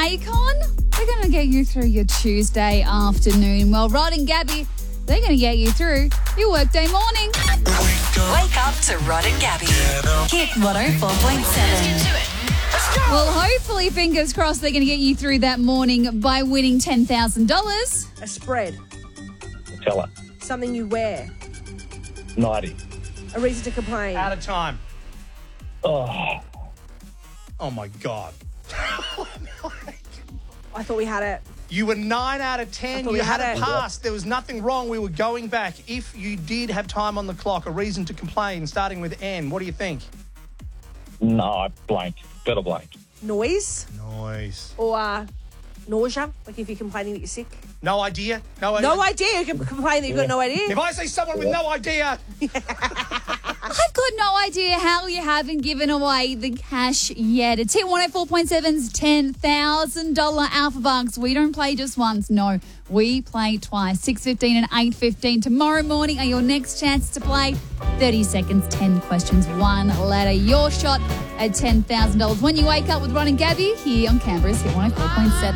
Akon, they're going to get you through your Tuesday afternoon. Well, Rod and Gabby, they're going to get you through your workday morning. Wake up to Rod and Gabby. Hit 104.7. Well, hopefully, fingers crossed, they're going to get you through that morning by winning $10,000. A spread. Teller. Something you wear. 90. A reason to complain. Out of time. Oh, Oh, my God. I thought we had it. You were 9 out of 10. thought You we had had it it. passed. There was nothing wrong. We were going back. If you did have time on the clock, a reason to complain, starting with N, what do you think? no, I blanked. Better blank. Noise Noise. or nausea. Like if you're complaining that you're sick. No idea? No idea? No idea. You can complain that you've got no idea. If I say someone with no idea, I've got no idea how you haven't given away the cash yet. It's Hit 104.7's $10,000 Alpha Bucks. We don't play just once. No, we play twice. 6:15 and 8:15 tomorrow morning are your next chance to play. 30 seconds, 10 questions, one letter. Your shot at $10,000 when you wake up with Ron and Gabby here on Canberra's Hit 104.7.